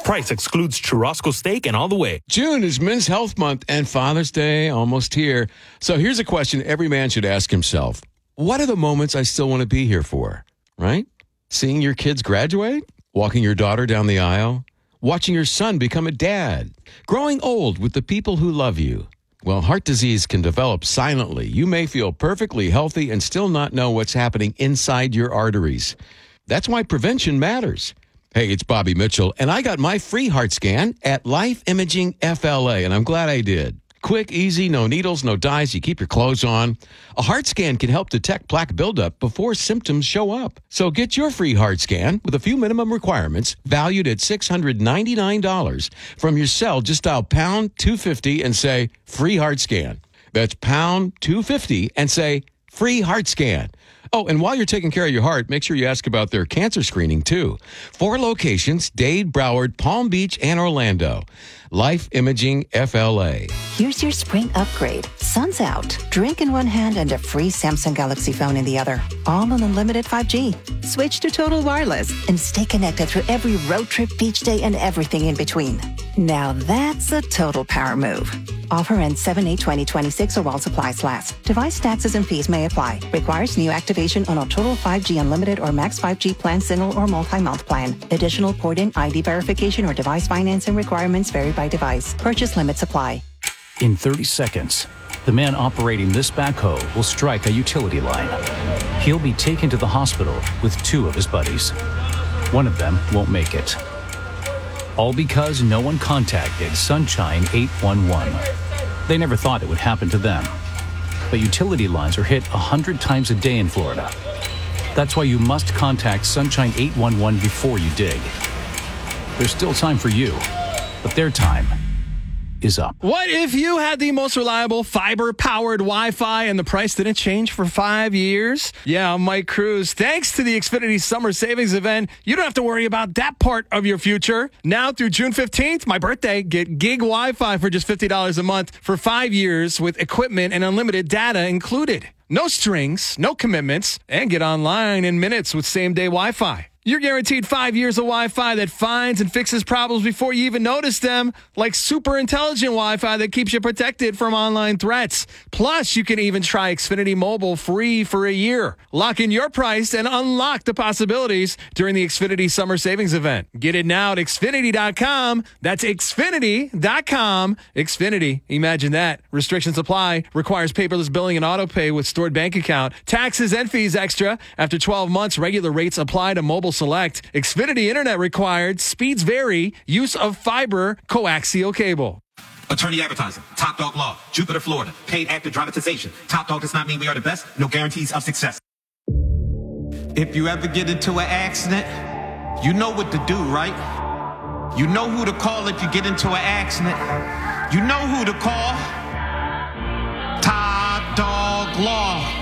Price excludes churrasco steak and all the way. June is Men's Health Month and Father's Day almost here. So here's a question every man should ask himself. What are the moments I still want to be here for, right? Seeing your kids graduate? Walking your daughter down the aisle? Watching your son become a dad? Growing old with the people who love you? Well, heart disease can develop silently. You may feel perfectly healthy and still not know what's happening inside your arteries. That's why prevention matters. Hey, it's Bobby Mitchell, and I got my free heart scan at Life Imaging FLA, and I'm glad I did. Quick, easy, no needles, no dyes, you keep your clothes on. A heart scan can help detect plaque buildup before symptoms show up. So get your free heart scan with a few minimum requirements valued at $699. From your cell, just dial pound 250 and say free heart scan. That's pound 250 and say free heart scan. Oh, and while you're taking care of your heart, make sure you ask about their cancer screening, too. 4 locations, Dade, Broward, Palm Beach, and Orlando. Life Imaging FLA. Here's your spring upgrade. Sun's out. Drink in one hand and a free Samsung Galaxy phone in the other. All on unlimited 5G. Switch to Total Wireless and stay connected through every road trip, beach day, and everything in between. Now that's a total power move. Offer ends 7/8/2026 or while supplies last. Device taxes and fees may apply. Requires new activation on a Total 5G Unlimited or Max 5G plan, single or multi-month plan. Additional port-in ID verification or device financing requirements vary by device. Purchase limits apply. In 30 seconds, the man operating this backhoe will strike a utility line. He'll be taken to the hospital with 2 of his buddies. One of them won't make it. All because no one contacted Sunshine 811. They never thought it would happen to them. But utility lines are hit 100 times a day in Florida. That's why you must contact Sunshine 811 before you dig. There's still time for you, but their time is up. What if you had the most reliable fiber-powered Wi-Fi and the price didn't change for 5 years? Yeah, I'm Mike Cruz. Thanks to the Xfinity Summer Savings Event, you don't have to worry about that part of your future. Now through June 15th, my birthday, get gig Wi-Fi for just $50 a month for 5 years with equipment and unlimited data included. No strings, no commitments, and get online in minutes with same-day Wi-Fi. You're guaranteed 5 years of Wi-Fi that finds and fixes problems before you even notice them, like super intelligent Wi-Fi that keeps you protected from online threats. Plus, you can even try Xfinity Mobile free for a year. Lock in your price and unlock the possibilities during the Xfinity Summer Savings Event. Get it now at Xfinity.com. That's Xfinity.com. Xfinity. Imagine that. Restrictions apply. Requires paperless billing and auto pay with stored bank account. Taxes and fees extra. After 12 months, regular rates apply to mobile select. Xfinity Internet required. Speeds vary. Use of fiber coaxial cable. Attorney advertising. Top Dog Law. Jupiter, Florida. Paid actor dramatization. Top Dog does not mean we are the best. No guarantees of success. If you ever get into an accident, you know what to do, right? You know who to call if you get into an accident. You know who to call. Top Dog Law.